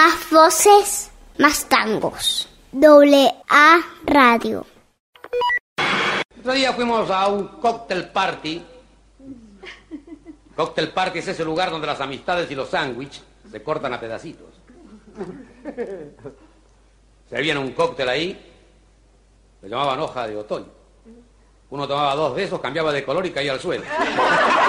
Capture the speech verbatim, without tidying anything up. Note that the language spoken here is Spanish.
Más voces, más tangos. Doble A Radio. Otro día fuimos a un cóctel party. Cóctel party es ese lugar donde las amistades y los sándwiches se cortan a pedacitos. Servían un cóctel ahí, lo llamaban hoja de otoño. Uno tomaba dos de esos, cambiaba de color y caía al suelo.